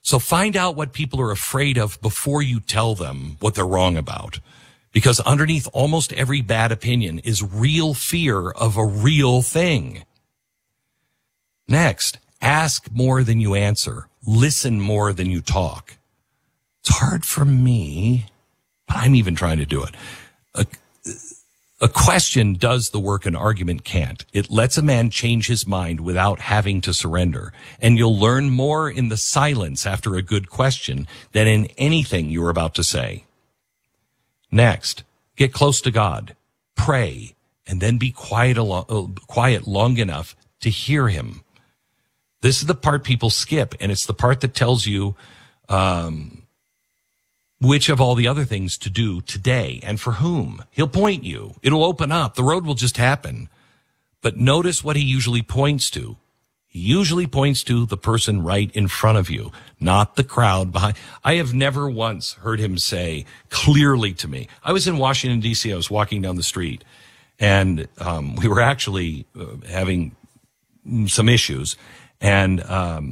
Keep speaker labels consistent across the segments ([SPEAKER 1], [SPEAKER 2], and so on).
[SPEAKER 1] So find out what people are afraid of before you tell them what they're wrong about. Because underneath almost every bad opinion is real fear of a real thing. Next, ask more than you answer. Listen more than you talk. It's hard for me, but I'm even trying to do it. A question does the work an argument can't. It lets a man change his mind without having to surrender. And you'll learn more in the silence after a good question than in anything you're about to say. Next, get close to God. Pray, and then be quiet long enough to hear him. This is the part people skip, and it's the part that tells you which of all the other things to do today and for whom. He'll point you. It'll open up. The road will just happen. But notice what he usually points to. He usually points to the person right in front of you, not the crowd behind. I have never once heard him say clearly to me. I was in Washington, D.C. I was walking down the street, and we were actually having some issues. And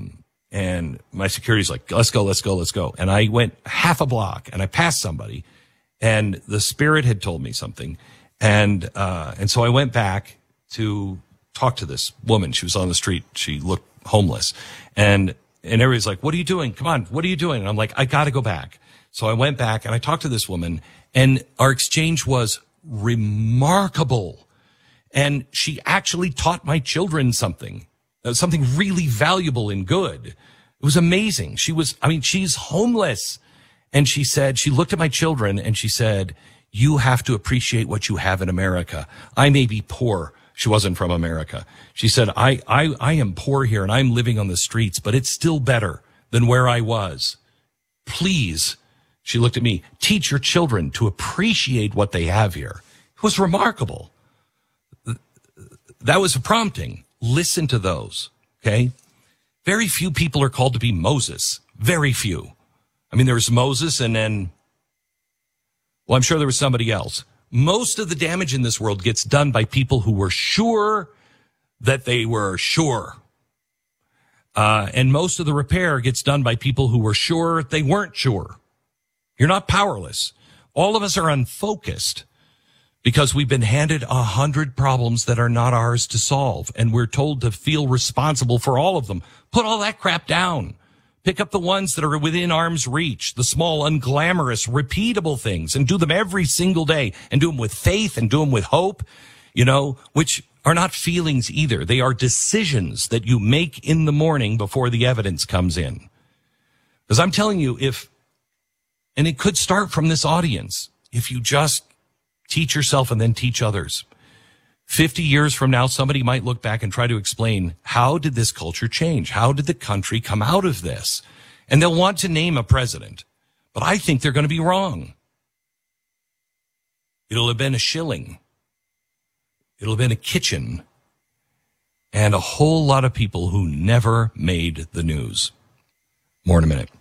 [SPEAKER 1] my security's like, let's go. And I went half a block and I passed somebody, and the Spirit had told me something. And so I went back to talk to this woman. She was on the street. She looked homeless, and everybody's like, what are you doing? Come on. What are you doing? And I'm like, I got to go back. So I went back and I talked to this woman, and our exchange was remarkable. And she actually taught my children something really valuable and good. It was amazing. She's homeless. And she looked at my children and she said, you have to appreciate what you have in America. I may be poor. She wasn't from America. She said, I am poor here and I'm living on the streets, but it's still better than where I was. Please, she looked at me, teach your children to appreciate what they have here. It was remarkable. That was a prompting. Listen to those, okay? Very few people are called to be Moses. Very few. I mean, there was Moses and then, well, I'm sure there was somebody else. Most of the damage in this world gets done by people who were sure that they were sure. And most of the repair gets done by people who were sure they weren't sure. You're not powerless. All of us are unfocused, because we've been handed 100 problems that are not ours to solve, and we're told to feel responsible for all of them. Put all that crap down. Pick up the ones that are within arm's reach, the small, unglamorous, repeatable things, and do them every single day, and do them with faith and do them with hope, which are not feelings either. They are decisions that you make in the morning before the evidence comes in. Because I'm telling you, and it could start from this audience, if you just teach yourself and then teach others. 50 years from now, somebody might look back and try to explain, how did this culture change? How did the country come out of this? And they'll want to name a president, but I think they're going to be wrong. It'll have been a shilling. It'll have been a kitchen, and a whole lot of people who never made the news. More in a minute.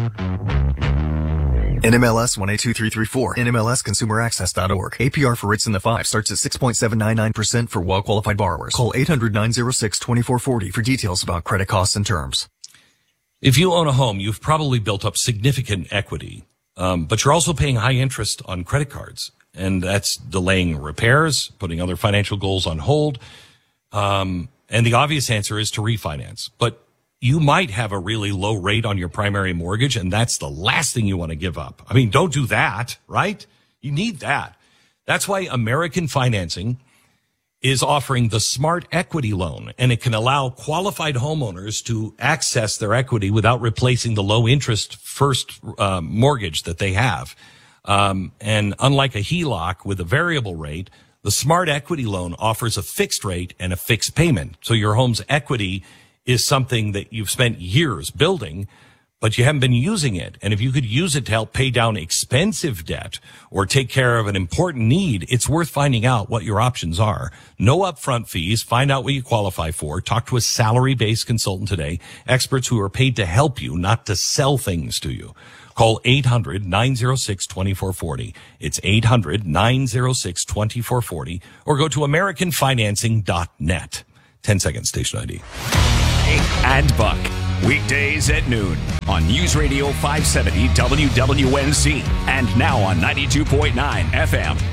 [SPEAKER 2] NMLS 182334. NMLSConsumerAccess.org. APR for rates in the 5 starts at 6.799% for well-qualified borrowers. Call 800-906-2440 for details about credit costs and terms.
[SPEAKER 1] If you own a home, you've probably built up significant equity, but you're also paying high interest on credit cards, and that's delaying repairs, putting other financial goals on hold. And the obvious answer is to refinance. But you might have a really low rate on your primary mortgage, and that's the last thing you want to give up. I mean, don't do that, right? You need that. That's why American Financing is offering the Smart Equity Loan, and it can allow qualified homeowners to access their equity without replacing the low interest first mortgage that they have. And unlike a HELOC with a variable rate, the Smart Equity Loan offers a fixed rate and a fixed payment. So your home's equity is something that you've spent years building, but you haven't been using it. And if you could use it to help pay down expensive debt or take care of an important need, it's worth finding out what your options are. No upfront fees. Find out what you qualify for. Talk to a salary-based consultant today, experts who are paid to help you, not to sell things to you. Call 800-906-2440. It's 800-906-2440, or go to AmericanFinancing.net. 10 seconds, station ID.
[SPEAKER 3] And Buck. Weekdays at noon on News Radio 570 WWNC and now on 92.9 FM.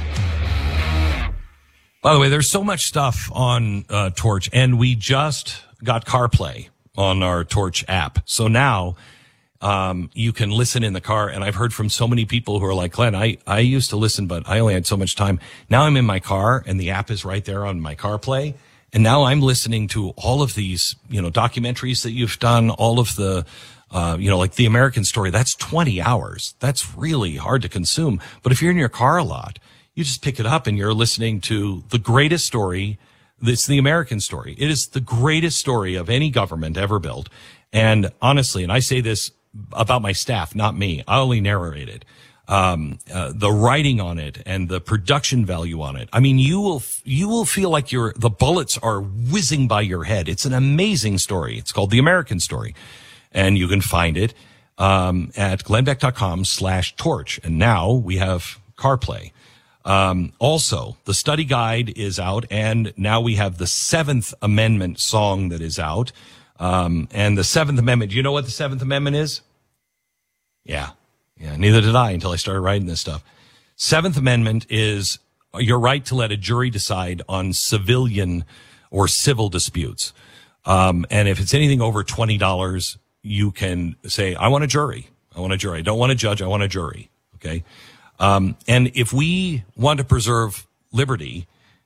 [SPEAKER 1] By the way, there's so much stuff on Torch, and we just got CarPlay on our Torch app. So now you can listen in the car, and I've heard from so many people who are like, Glenn, I used to listen, but I only had so much time. Now I'm in my car, and the app is right there on my CarPlay, and now I'm listening to all of these, documentaries that you've done, all of the, like The American Story. That's 20 hours. That's really hard to consume. But if you're in your car a lot, you just pick it up and you're listening to the greatest story. It's The American Story. It is the greatest story of any government ever built. And honestly, and I say this about my staff, not me, I only narrate it. The writing on it and the production value on it. I mean, you will feel like the bullets are whizzing by your head. It's an amazing story. It's called The American Story. And you can find it, at glennbeck.com/torch. And now we have CarPlay. Also, the study guide is out, and now we have the 7th Amendment song that is out. And the 7th Amendment, do you know what the 7th Amendment is? Yeah, neither did I until I started writing this stuff. 7th Amendment is your right to let a jury decide on civilian or civil disputes. And if it's anything over $20, you can say, I want a jury. I don't want a judge. I want a jury. Okay. And if we want to preserve liberty,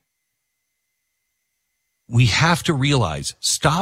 [SPEAKER 1] we have to realize,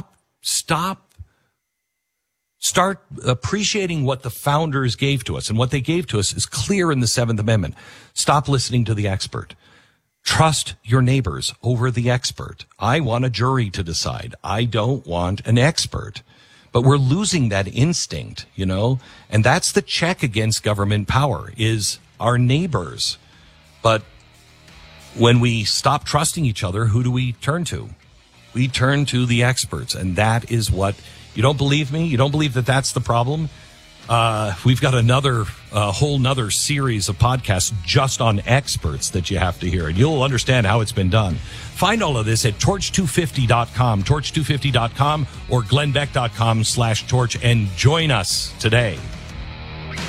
[SPEAKER 1] start appreciating what the founders gave to us. And what they gave to us is clear in the 7th Amendment. Stop listening to the expert. Trust your neighbors over the expert. I want a jury to decide. I don't want an expert. But we're losing that instinct, and that's the check against government power is our neighbors. But when we stop trusting each other, who do we turn to? We turn to the experts. And that is what, you don't believe me? You don't believe that that's the problem? We've got a whole nother series of podcasts just on experts that you have to hear, and you'll understand how it's been done. Find all of this at torch250.com, torch250.com, or glennbeck.com/torch, and join us today.